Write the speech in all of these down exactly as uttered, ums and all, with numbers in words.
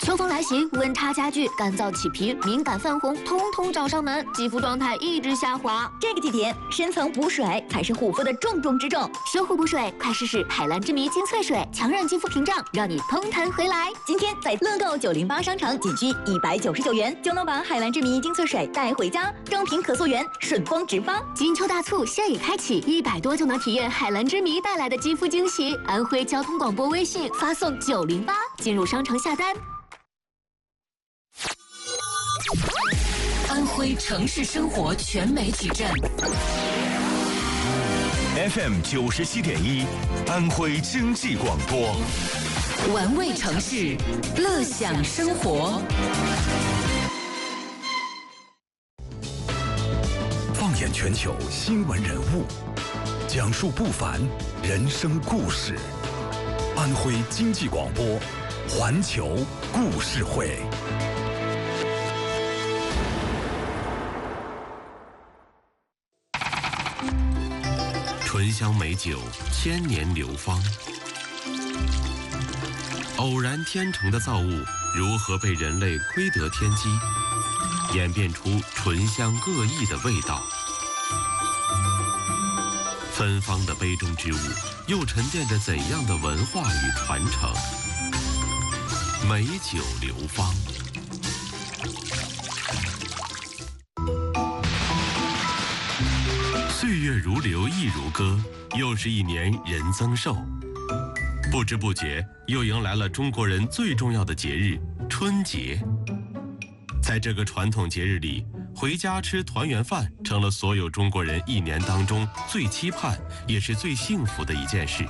秋风来袭，温差加剧，干燥起皮、敏感泛红，通通找上门，肌肤状态一直下滑。 这个季节，深层补水才是护肤的重中之重。 修护补水，快试试海蓝之谜精粹水，强韧肌肤屏障，让你嘭弹回来。 今天在乐购九零八商城，仅需一百九十九元就能把海蓝之谜精粹水带回家，正品可溯源，顺丰直发。 金秋大促现已开启，一百多就能体验海蓝之谜带来的肌肤惊喜。安徽交通广播微信发送九零八，进入商城下单。 安徽城市生活全媒体站 F M 九十七点一，安徽经济广播， 玩味城市，乐享生活。 放眼全球新闻人物，讲述不凡人生故事。安徽经济广播，环球故事会。 醇香美酒，千年流芳。偶然天成的造物，如何被人类窥得天机，演变出醇香各异的味道？芬芳的杯中之物，又沉淀着怎样的文化与传承？美酒流芳。岁月如流，亦如歌，又是一年人增寿。不知不觉，又迎来了中国人最重要的节日——春节。在这个传统节日里，回家吃团圆饭成了所有中国人一年当中最期盼，也是最幸福的一件事。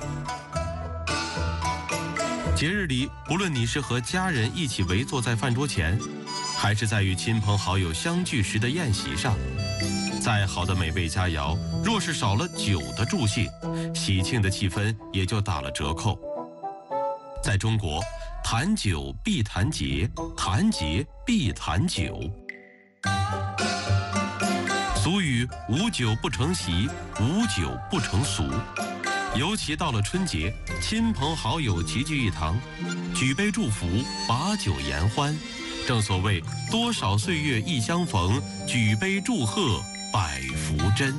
节日里，不论你是和家人一起围坐在饭桌前，还是在与亲朋好友相聚时的宴席上，再好的美味佳肴，若是少了酒的助兴，喜庆的气氛也就打了折扣。在中国，谈酒必谈节，谈节必谈酒。俗语“无酒不成席，无酒不成俗”。尤其到了春节，亲朋好友齐聚一堂，举杯祝福，把酒言欢。正所谓多少岁月一相逢，举杯祝贺百福真。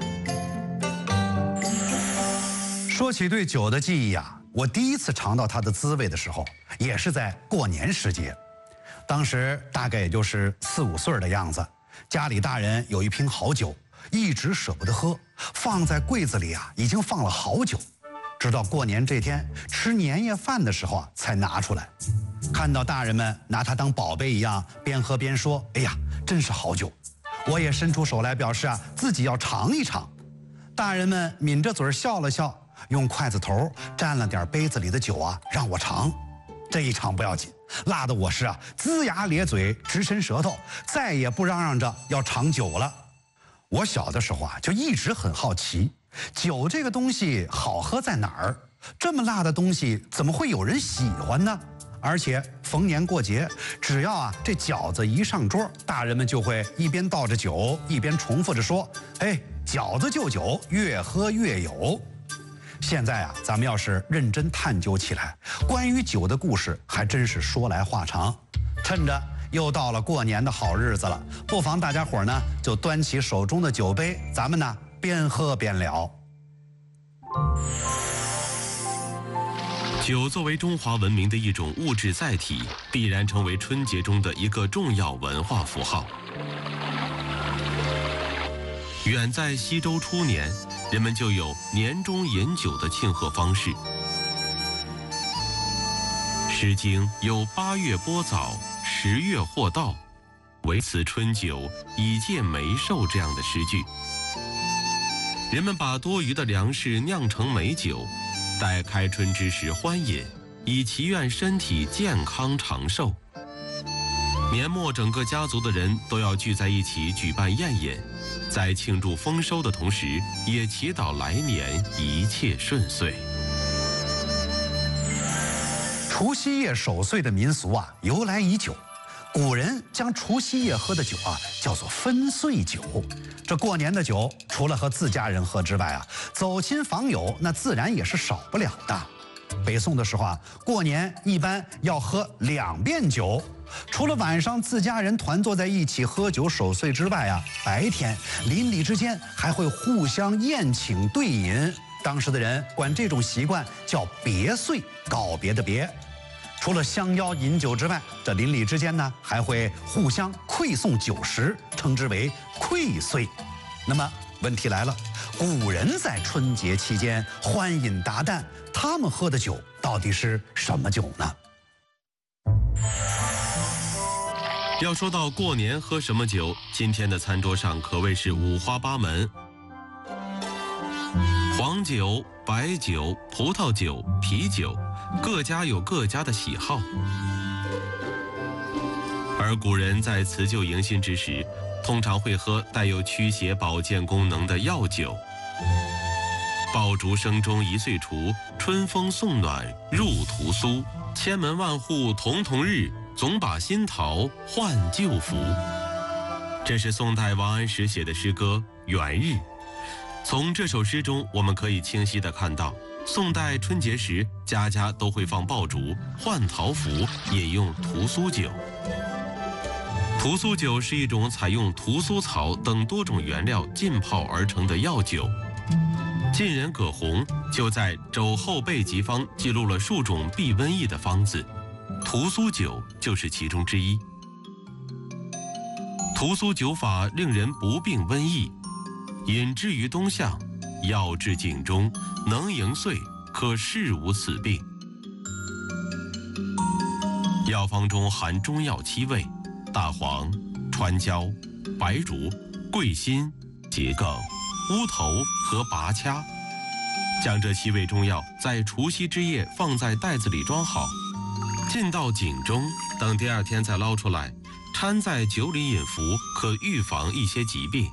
说起对酒的记忆啊，我第一次尝到它的滋味的时候，也是在过年时节。当时大概也就是四五岁的样子，家里大人有一瓶好酒，一直舍不得喝，放在柜子里啊，已经放了好久，直到过年这天吃年夜饭的时候啊，才拿出来。看到大人们拿它当宝贝一样，边喝边说：“哎呀，真是好酒！”我也伸出手来表示啊，自己要尝一尝。大人们抿着嘴笑了笑，用筷子头蘸了点杯子里的酒啊，让我尝。这一尝不要紧，辣得我是啊龇牙咧嘴，直伸舌头，再也不嚷嚷着要尝酒了。我小的时候啊，就一直很好奇，酒这个东西好喝在哪儿？这么辣的东西怎么会有人喜欢呢？而且逢年过节，只要啊这饺子一上桌，大人们就会一边倒着酒，一边重复着说：“哎，饺子就酒，越喝越有。”现在啊，咱们要是认真探究起来，关于酒的故事还真是说来话长。趁着又到了过年的好日子了，不妨大家伙呢就端起手中的酒杯，咱们呢边喝边聊。 酒作为中华文明的一种物质载体，必然成为春节中的一个重要文化符号。远在西周初年，人们就有年终饮酒的庆贺方式。《诗经》有“八月播早，十月获稻，唯此春酒，以戒梅寿”这样的诗句。人们把多余的粮食酿成美酒，待开春之时欢饮，以祈愿身体健康长寿。年末，整个家族的人都要聚在一起举办宴饮，在庆祝丰收的同时，也祈祷来年一切顺遂。 除夕夜守岁的民俗啊，由来已久。古人将除夕夜喝的酒啊，叫做分岁酒。这过年的酒，除了和自家人喝之外啊，走亲访友那自然也是少不了的。 北宋的时候啊，过年一般要喝两遍酒，除了晚上自家人团坐在一起喝酒守岁之外啊，白天邻里之间还会互相宴请对饮。当时的人管这种习惯叫别岁，告别的别。除了相邀饮酒之外，这邻里之间呢还会互相馈送酒食，称之为馈岁。那么问题来了，古人在春节期间欢饮达旦，他们喝的酒到底是什么酒呢？ 要说到过年喝什么酒，今天的餐桌上可谓是五花八门。黄酒、白酒、葡萄酒、啤酒，各家有各家的喜好。而古人在辞旧迎新之时，通常会喝带有驱邪保健功能的药酒。爆竹声中一岁除，春风送暖入屠苏。千门万户曈曈日，总把新桃换旧符。这是宋代王安石写的诗歌《元日》。从这首诗中，我们可以清晰地看到，宋代春节时，家家都会放爆竹、换桃符，饮用屠苏酒。屠苏酒是一种采用屠苏草等多种原料浸泡而成的药酒。晋人葛洪就在《肘后备急方》记录了数种避瘟疫的方子，屠苏酒就是其中之一。屠苏酒法令人不病瘟疫，饮之于冬向，药治颈中，能迎岁，可事无此病。药方中含中药七味：大黄、川椒、白术、桂心、桔梗、乌头和拔掐。将这七味中药在除夕之夜放在袋子里装好，浸到井中，等第二天再捞出来，掺在酒里饮服，可预防一些疾病。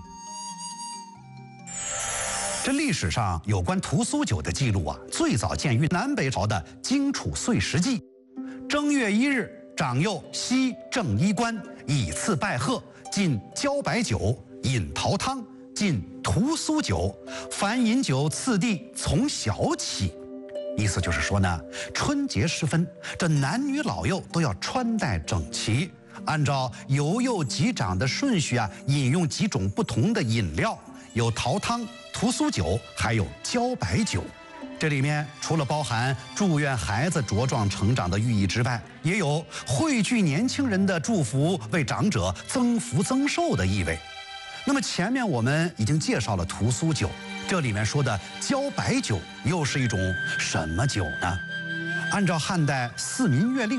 这历史上有关屠苏酒的记录啊，最早见于南北朝的《荆楚岁时记》。正月一日，长幼西正衣冠，以次拜贺，进交白酒，饮桃汤，进屠苏酒。凡饮酒次第，从小起。意思就是说呢，春节时分，这男女老幼都要穿戴整齐，按照由幼及长的顺序啊，饮用几种不同的饮料，有桃汤、屠苏酒，还有交白酒。这里面除了包含祝愿孩子茁壮成长的寓意之外，也有汇聚年轻人的祝福，为长者增福增寿的意味。那么前面我们已经介绍了屠苏酒，这里面说的交白酒又是一种什么酒呢？按照汉代《四民月令》